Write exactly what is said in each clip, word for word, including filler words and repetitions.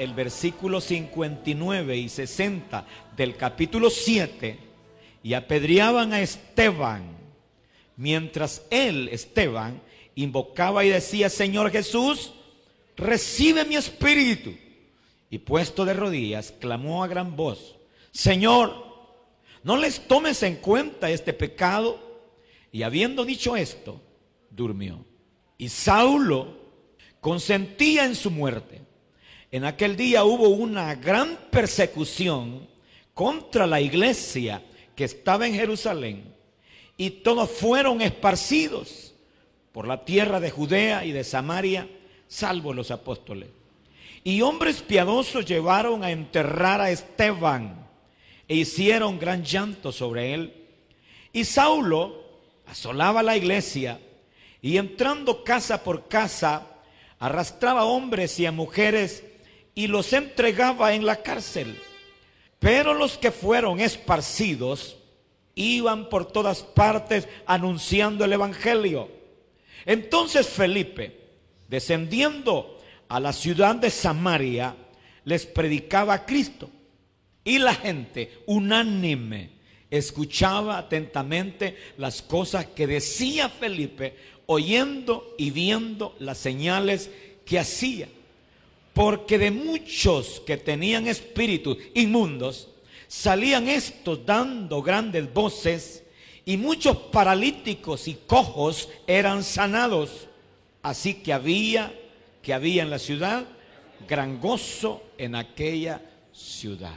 el versículo cincuenta y nueve y sesenta del capítulo siete, y apedreaban a Esteban, mientras él, Esteban, invocaba y decía: Señor Jesús, recibe mi espíritu. Y puesto de rodillas, clamó a gran voz: Señor, no les tomes en cuenta este pecado. Y habiendo dicho esto, durmió. Y Saulo consentía en su muerte. En aquel día hubo una gran persecución contra la iglesia que estaba en Jerusalén, y todos fueron esparcidos por la tierra de Judea y de Samaria, salvo los apóstoles. Y hombres piadosos llevaron a enterrar a Esteban, e hicieron gran llanto sobre él. Y Saulo asolaba la iglesia, y entrando casa por casa, arrastraba a hombres y a mujeres, y los entregaba en la cárcel. Pero los que fueron esparcidos iban por todas partes anunciando el evangelio. Entonces Felipe, descendiendo a la ciudad de Samaria, les predicaba a Cristo. Y la gente, unánime, escuchaba atentamente las cosas que decía Felipe, oyendo y viendo las señales que hacía. Porque de muchos que tenían espíritus inmundos, salían estos dando grandes voces, y muchos paralíticos y cojos eran sanados. Así que había, que había en la ciudad gran gozo en aquella ciudad.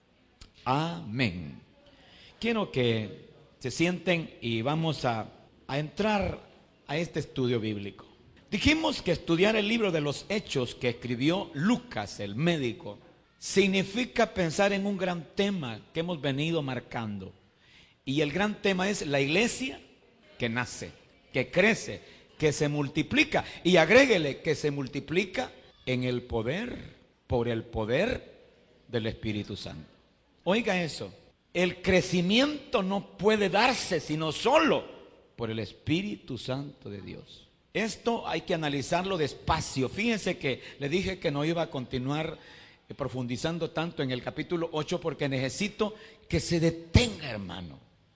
Amén. Quiero que se sienten y vamos a, a entrar a este estudio bíblico. Dijimos que estudiar el libro de los Hechos que escribió Lucas, el médico, significa pensar en un gran tema que hemos venido marcando. Y el gran tema es la iglesia que nace, que crece, que se multiplica. Y agréguele que se multiplica en el poder, por el poder del Espíritu Santo. Oiga eso, el crecimiento no puede darse sino solo por el Espíritu Santo de Dios. Esto hay que analizarlo despacio. Fíjense que le dije que no iba a continuar profundizando tanto en el capítulo ocho porque necesito que se detenga, hermano.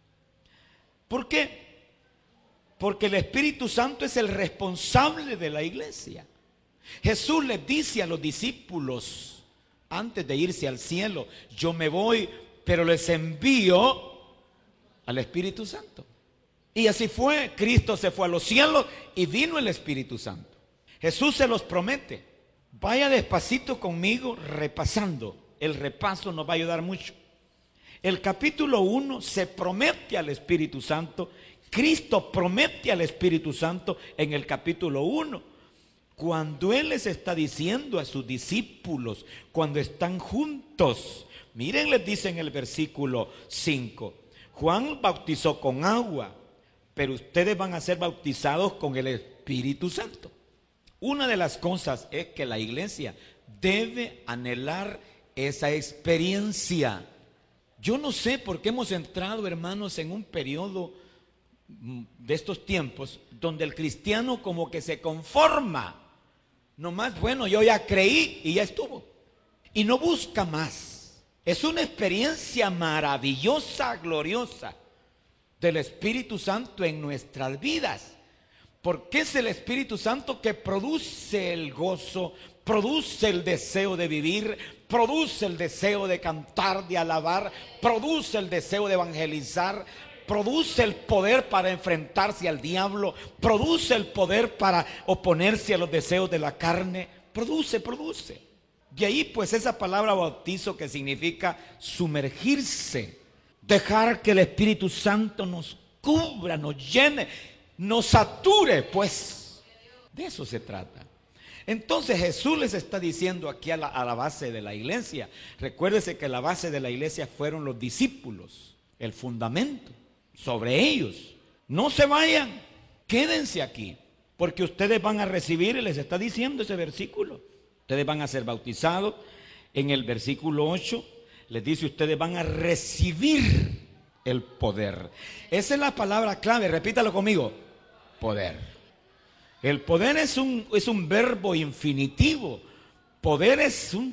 ¿Por qué? Porque el Espíritu Santo es el responsable de la iglesia. Jesús les dice a los discípulos antes de irse al cielo: yo me voy, pero les envío al Espíritu Santo. Y así fue, Cristo se fue a los cielos y vino el Espíritu Santo. Jesús se los promete. Vaya despacito conmigo repasando. El repaso nos va a ayudar mucho. El capítulo uno se promete al Espíritu Santo. Cristo promete al Espíritu Santo en el capítulo uno. Cuando Él les está diciendo a sus discípulos, cuando están juntos, miren, les dice en el versículo cinco: Juan bautizó con agua, pero ustedes van a ser bautizados con el Espíritu Santo. Una de las cosas es que la iglesia debe anhelar esa experiencia. Yo no sé por qué hemos entrado, hermanos, en un periodo de estos tiempos donde el cristiano como que se conforma. Nomás, bueno, yo ya creí y ya estuvo. Y no busca más. Es una experiencia maravillosa, gloriosa del Espíritu Santo en nuestras vidas. Porque es el Espíritu Santo que produce el gozo, produce el deseo de vivir, produce el deseo de cantar, de alabar, produce el deseo de evangelizar, produce el poder para enfrentarse al diablo, produce el poder para oponerse a los deseos de la carne, produce, produce. De ahí pues esa palabra bautizo que significa sumergirse, dejar que el Espíritu Santo nos cubra, nos llene, nos sature, pues de eso se trata. Entonces Jesús les está diciendo aquí a la, a la base de la iglesia. Recuérdese que la base de la iglesia fueron los discípulos, el fundamento. Sobre ellos, no se vayan, quédense aquí, porque ustedes van a recibir, y les está diciendo ese versículo, ustedes van a ser bautizados. En el versículo ocho les dice: ustedes van a recibir el poder. Esa es la palabra clave, repítalo conmigo: poder. El poder es un, es un verbo infinitivo. Poder es un